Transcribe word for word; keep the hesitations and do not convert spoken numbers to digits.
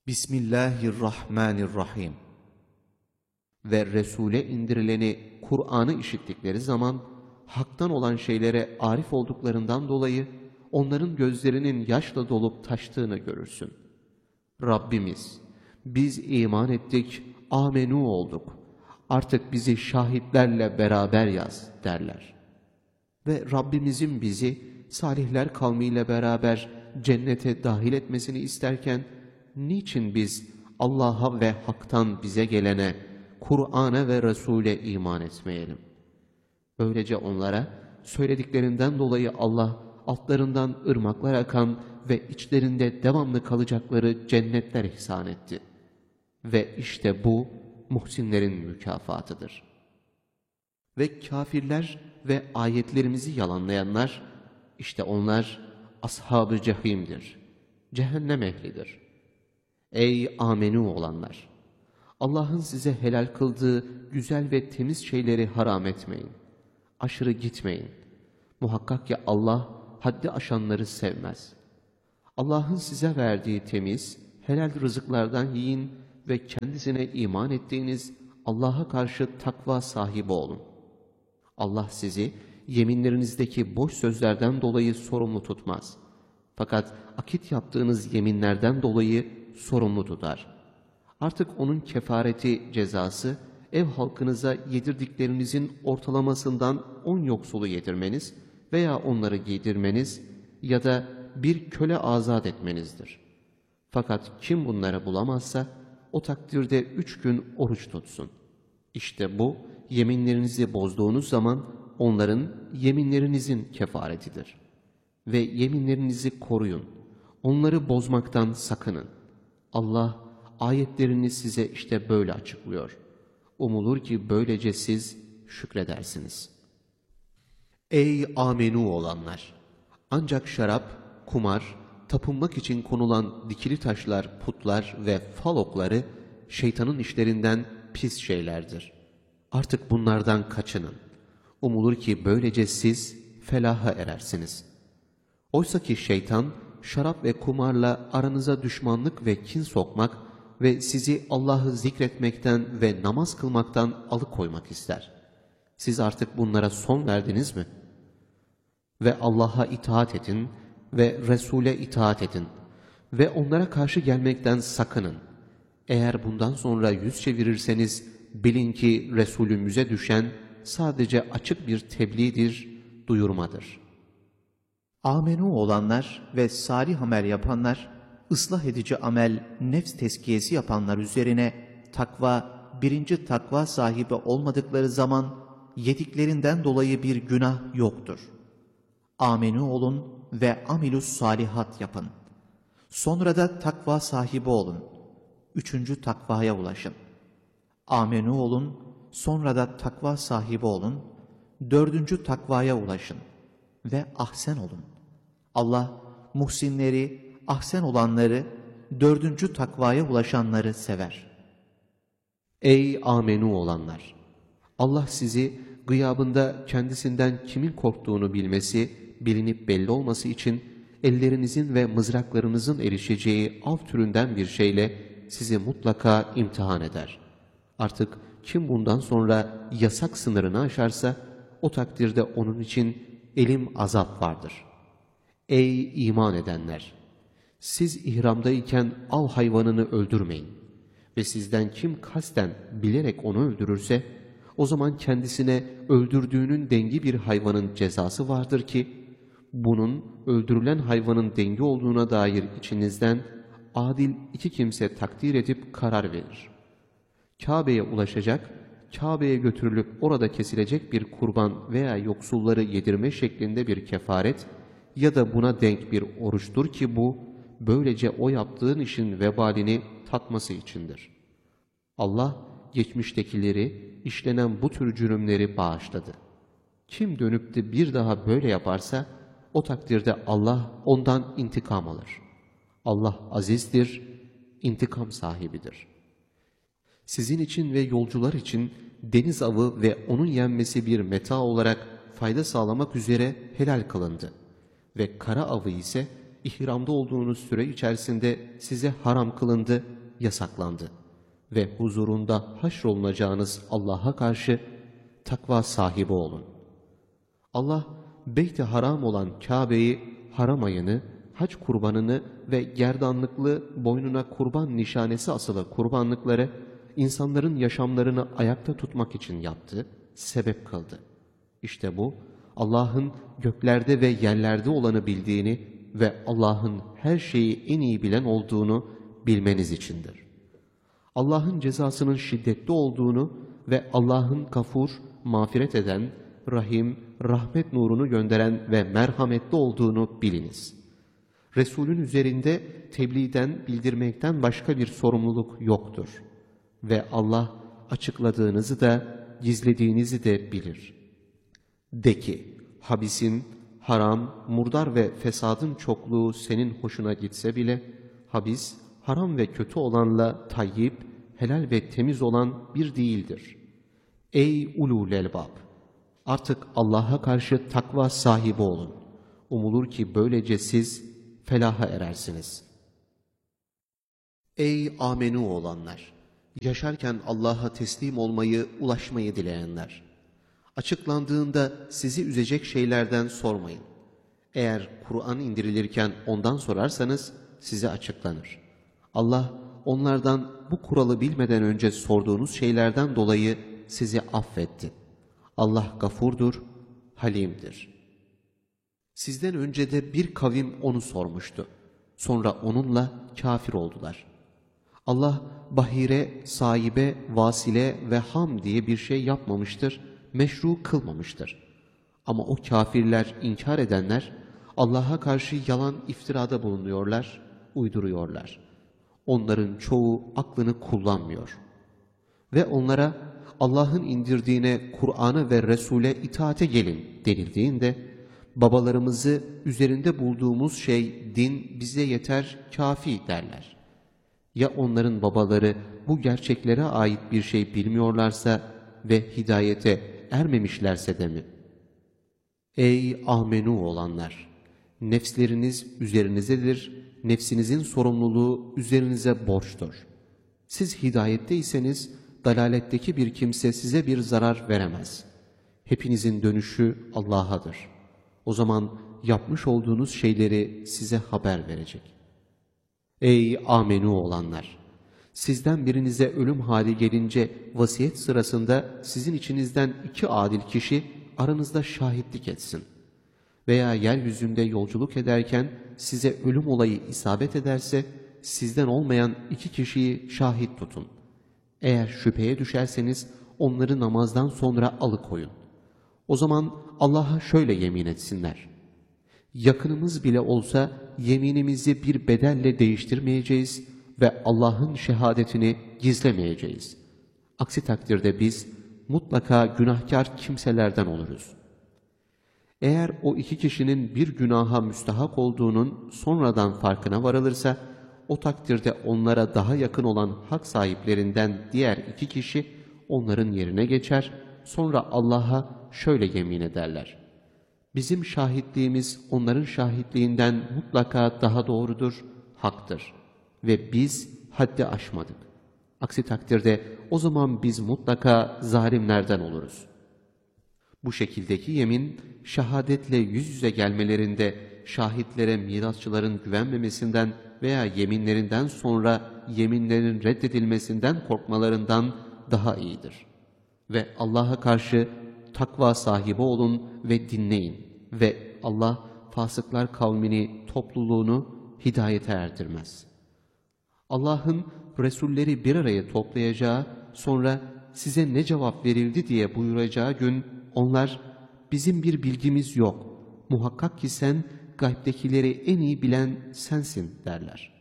Bismillahirrahmanirrahim. Ve Resul'e indirileni, Kur'an'ı işittikleri zaman, haktan olan şeylere arif olduklarından dolayı, onların gözlerinin yaşla dolup taştığını görürsün. Rabbimiz, biz iman ettik, amenü olduk. Artık bizi şahitlerle beraber yaz derler. Ve Rabbimizin bizi salihler kavmiyle beraber cennete dahil etmesini isterken, niçin biz Allah'a ve haktan bize gelene, Kur'an'a ve Resul'e iman etmeyelim? Böylece onlara söylediklerinden dolayı Allah altlarından ırmaklar akan ve içlerinde devamlı kalacakları cennetler ihsan etti. Ve işte bu muhsinlerin mükafatıdır. Ve kafirler ve ayetlerimizi yalanlayanlar, işte onlar ashab-ı cehimdir, cehennem ehlidir. Ey amenü olanlar! Allah'ın size helal kıldığı güzel ve temiz şeyleri haram etmeyin. Aşırı gitmeyin. Muhakkak ki Allah haddi aşanları sevmez. Allah'ın size verdiği temiz, helal rızıklardan yiyin ve kendisine iman ettiğiniz Allah'a karşı takva sahibi olun. Allah sizi yeminlerinizdeki boş sözlerden dolayı sorumlu tutmaz. Fakat akit yaptığınız yeminlerden dolayı sorumlu tutar. Artık onun kefareti, cezası, ev halkınıza yedirdiklerinizin ortalamasından on yoksulu yedirmeniz veya onları giydirmeniz ya da bir köle azat etmenizdir. Fakat kim bunları bulamazsa, o takdirde üç gün oruç tutsun. İşte bu, yeminlerinizi bozduğunuz zaman onların yeminlerinizin kefaretidir. Ve yeminlerinizi koruyun. Onları bozmaktan sakının. Allah ayetlerini size işte böyle açıklıyor. Umulur ki böylece siz şükredersiniz. Ey amenü olanlar! Ancak şarap, kumar, tapınmak için konulan dikili taşlar, putlar ve fal okları şeytanın işlerinden pis şeylerdir. Artık bunlardan kaçının. Umulur ki böylece siz felaha erersiniz. Oysa ki şeytan, şarap ve kumarla aranıza düşmanlık ve kin sokmak ve sizi Allah'ı zikretmekten ve namaz kılmaktan alıkoymak ister. Siz artık bunlara son verdiniz mi? Ve Allah'a itaat edin ve Resul'e itaat edin ve onlara karşı gelmekten sakının. Eğer bundan sonra yüz çevirirseniz bilin ki Resulümüze düşen sadece açık bir tebliğdir, duyurmadır. Amenü olanlar ve salih amel yapanlar, ıslah edici amel, nefs tezkiyesi yapanlar üzerine takva, birinci takva sahibi olmadıkları zaman yediklerinden dolayı bir günah yoktur. Amenü olun ve amilus salihat yapın. Sonra da takva sahibi olun. Üçüncü takvaya ulaşın. Amenü olun, sonra da takva sahibi olun. Dördüncü takvaya ulaşın ve ahsen olun. Allah muhsinleri, ahsen olanları, dördüncü takvaya ulaşanları sever. Ey amenü olanlar! Allah sizi gıyabında kendisinden kimin korktuğunu bilmesi, bilinip belli olması için ellerinizin ve mızraklarınızın erişeceği av türünden bir şeyle sizi mutlaka imtihan eder. Artık kim bundan sonra yasak sınırını aşarsa, o takdirde onun için elim azap vardır. Ey iman edenler! Siz ihramdayken av hayvanını öldürmeyin. Ve sizden kim kasten bilerek onu öldürürse, o zaman kendisine öldürdüğünün dengi bir hayvanın cezası vardır ki, bunun öldürülen hayvanın dengi olduğuna dair içinizden adil iki kimse takdir edip karar verir. Kabe'ye ulaşacak, Kabe'ye götürülüp orada kesilecek bir kurban veya yoksulları yedirme şeklinde bir kefaret ya da buna denk bir oruçtur ki bu, böylece o yaptığın işin vebalini tatması içindir. Allah geçmiştekileri, işlenen bu tür cürümleri bağışladı. Kim dönüp de bir daha böyle yaparsa, o takdirde Allah ondan intikam alır. Allah azizdir, intikam sahibidir. Sizin için ve yolcular için deniz avı ve onun yenmesi bir meta olarak fayda sağlamak üzere helal kılındı. Ve kara avı ise ihramda olduğunuz süre içerisinde size haram kılındı yasaklandı. Ve huzurunda haşrolunacağınız Allah'a karşı takva sahibi olun. Allah, Beyt-i Haram olan Kabe'yi, haram ayını, hac kurbanını ve gerdanlıklı boynuna kurban nişanesi asılı kurbanlıkları insanların yaşamlarını ayakta tutmak için yaptı, sebep kıldı. İşte bu, Allah'ın göklerde ve yerlerde olanı bildiğini ve Allah'ın her şeyi en iyi bilen olduğunu bilmeniz içindir. Allah'ın cezasının şiddetli olduğunu ve Allah'ın gafur, mağfiret eden, rahim, rahmet nurunu gönderen ve merhametli olduğunu biliniz. Resulün üzerinde tebliğden, bildirmekten başka bir sorumluluk yoktur. Ve Allah açıkladığınızı da, gizlediğinizi de bilir. De ki, habisin, haram, murdar ve fesadın çokluğu senin hoşuna gitse bile, habis, haram ve kötü olanla tayyip, helal ve temiz olan bir değildir. Ey ulul elbab! Artık Allah'a karşı takva sahibi olun. Umulur ki böylece siz felaha erersiniz. Ey amenü olanlar! Yaşarken Allah'a teslim olmayı, ulaşmayı dileyenler! Açıklandığında sizi üzecek şeylerden sormayın. Eğer Kur'an indirilirken ondan sorarsanız size açıklanır. Allah onlardan bu kuralı bilmeden önce sorduğunuz şeylerden dolayı sizi affetti. Allah gafurdur, halimdir. Sizden önce de bir kavim onu sormuştu. Sonra onunla kafir oldular. Allah bahire, sahibe, vasile ve ham diye bir şey yapmamıştır, meşru kılmamıştır. Ama o kafirler, inkar edenler Allah'a karşı yalan iftirada bulunuyorlar, uyduruyorlar. Onların çoğu aklını kullanmıyor. Ve onlara Allah'ın indirdiğine, Kur'an'a ve Resul'e itaate gelin denildiğinde, babalarımızı üzerinde bulduğumuz şey, din bize yeter, kafi derler. Ya onların babaları bu gerçeklere ait bir şey bilmiyorlarsa ve hidayete ermemişlerse de mi? Ey amenü olanlar! Nefsleriniz üzerinizdedir, nefsinizin sorumluluğu üzerinize borçtur. Siz hidayetteyseniz, dalaletteki bir kimse size bir zarar veremez. Hepinizin dönüşü Allah'adır. O zaman yapmış olduğunuz şeyleri size haber verecek. Ey amenü olanlar! Sizden birinize ölüm hali gelince vasiyet sırasında sizin içinizden iki adil kişi aranızda şahitlik etsin. Veya yeryüzünde yolculuk ederken size ölüm olayı isabet ederse sizden olmayan iki kişiyi şahit tutun. Eğer şüpheye düşerseniz onları namazdan sonra alıkoyun. O zaman Allah'a şöyle yemin etsinler: yakınımız bile olsa yeminimizi bir bedelle değiştirmeyeceğiz ve Allah'ın şehadetini gizlemeyeceğiz. Aksi takdirde biz mutlaka günahkar kimselerden oluruz. Eğer o iki kişinin bir günaha müstahak olduğunun sonradan farkına varılırsa, o takdirde onlara daha yakın olan hak sahiplerinden diğer iki kişi onların yerine geçer, sonra Allah'a şöyle yemin ederler: bizim şahitliğimiz onların şahitliğinden mutlaka daha doğrudur, haktır ve biz haddi aşmadık. Aksi takdirde o zaman biz mutlaka zalimlerden oluruz. Bu şekildeki yemin, şehadetle yüz yüze gelmelerinde şahitlere mirasçıların güvenmemesinden veya yeminlerinden sonra yeminlerin reddedilmesinden korkmalarından daha iyidir. Ve Allah'a karşı takva sahibi olun ve dinleyin ve Allah fasıklar kavmini, topluluğunu hidayete erdirmez. Allah'ın Resulleri bir araya toplayacağı, sonra size ne cevap verildi diye buyuracağı gün onlar bizim bir bilgimiz yok, muhakkak ki sen gaybdekileri en iyi bilen sensin derler.